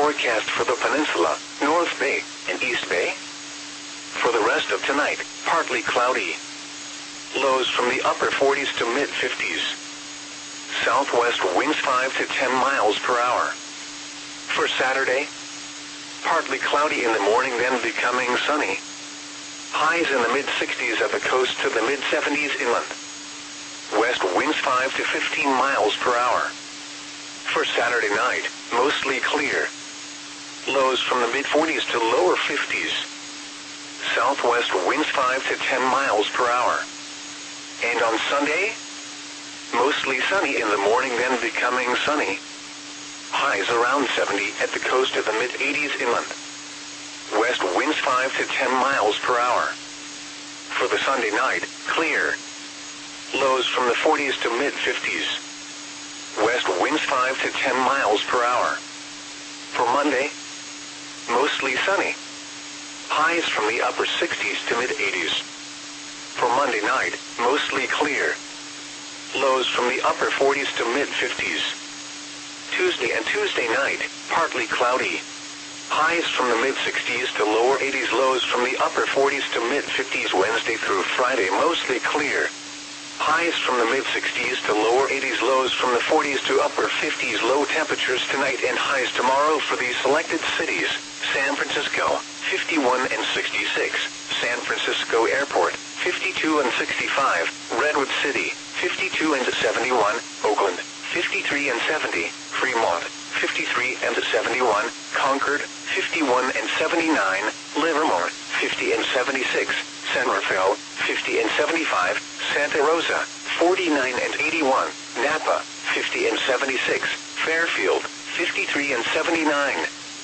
forecast for the peninsula, North Bay, and East Bay. For the rest of tonight, partly cloudy. Lows from the upper 40s to mid-50s. Southwest winds 5 to 10 miles per hour. For Saturday, partly cloudy in the morning, then becoming sunny. Highs in the mid-60s at the coast to the mid-70s inland. West winds 5 to 15 miles per hour. For Saturday night, mostly clear. Lows from the mid-40s to lower 50s. Southwest winds 5 to 10 miles per hour. And on Sunday, mostly sunny in the morning, then becoming sunny. Highs around 70 at the coast of the mid-80s inland. West winds 5 to 10 miles per hour. For the Sunday night, clear. Lows from the 40s to mid-50s. West winds 5 to 10 miles per hour. For Monday, mostly sunny. Highs from the upper 60s to mid-80s. For Monday night, mostly clear. Lows from the upper 40s to mid-50s. Tuesday and Tuesday night, partly cloudy. Highs from the mid-60s to lower 80s, lows from the upper 40s to mid-50s. Wednesday through Friday, mostly clear. Highs from the mid-60s to lower 80s, lows from the 40s to upper 50s. Low temperatures tonight and highs tomorrow for these selected cities: San Francisco, 51 and 66, San Francisco Airport, 52 and 65, Redwood City, 52 and 71, Oakland, 53 and 70, Fremont, 53 and 71, Concord, 51 and 79, Livermore, 50 and 76, San Rafael, 50 and 75, Santa Rosa, 49 and 81, Napa, 50 and 76, Fairfield, 53 and 79.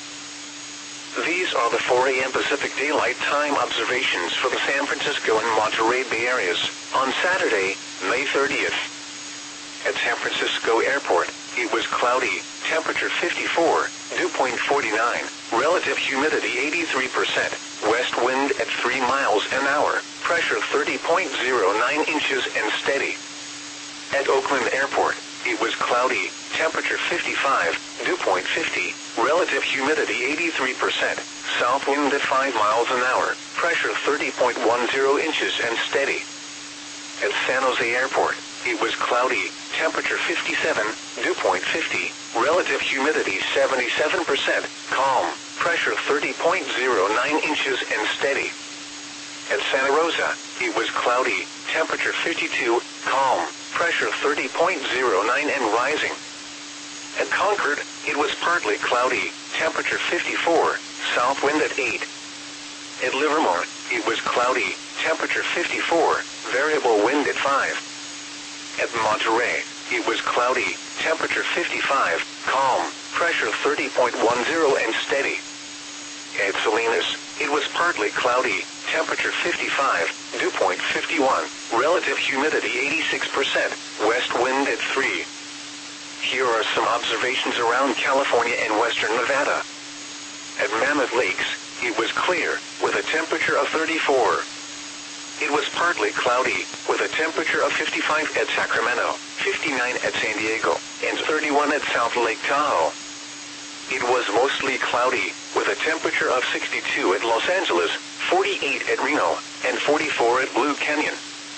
These are the 4 a.m. Pacific Daylight Time observations for the San Francisco and Monterey Bay areas on Saturday, May 30th. At San Francisco Airport, it was cloudy, temperature 54, dew point 49, relative humidity 83%, west wind at 3 miles an hour, pressure 30.09 inches and steady. At Oakland Airport, it was cloudy, temperature 55, dew point 50, relative humidity 83%, south wind at 5 miles an hour, pressure 30.10 inches and steady. At San Jose Airport, it was cloudy, temperature 57, dew point 50, relative humidity 77%, calm, pressure 30.09 inches and steady. At Santa Rosa, it was cloudy, temperature 52, calm, pressure 30.09 and rising. At Concord, it was partly cloudy, temperature 54, south wind at 8. At Livermore, it was cloudy, temperature 54, variable wind at 5. At Monterey, it was cloudy, temperature 55, calm, pressure 30.10 and steady. At Salinas, it was partly cloudy, temperature 55, dew point 51, relative humidity 86%, west wind at 3. Here are some observations around California and western Nevada. At Mammoth Lakes, it was clear, with a temperature of 34. It was partly cloudy, with a temperature of 55 at Sacramento, 59 at San Diego, and 31 at South Lake Tahoe. It was mostly cloudy, with a temperature of 62 at Los Angeles, 48 at Reno, and 44 at Blue Canyon.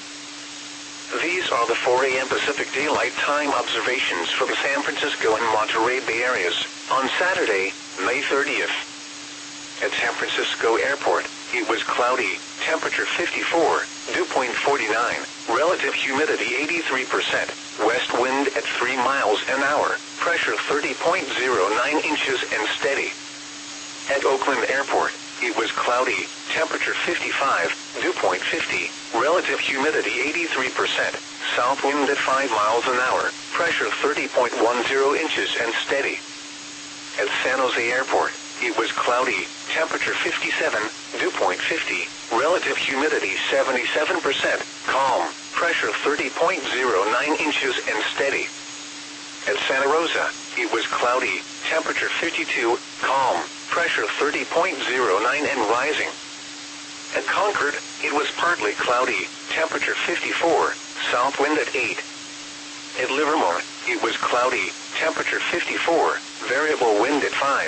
These are the 4 a.m. Pacific Daylight Time observations for the San Francisco and Monterey Bay areas on Saturday, May 30th. At San Francisco Airport, it was cloudy, temperature 54, dew point 49, relative humidity 83%, west wind at 3 miles an hour, pressure 30.09 inches and steady. At Oakland Airport, it was cloudy, temperature 55, dew point 50, relative humidity 83%, south wind at 5 miles an hour, pressure 30.10 inches and steady. At San Jose Airport, it was cloudy, temperature 57, dew point 50, relative humidity 77%, calm, pressure 30.09 inches and steady. At Santa Rosa, it was cloudy, temperature 52, calm, pressure 30.09 and rising. At Concord, it was partly cloudy, temperature 54, south wind at 8. At Livermore, it was cloudy, temperature 54, variable wind at 5.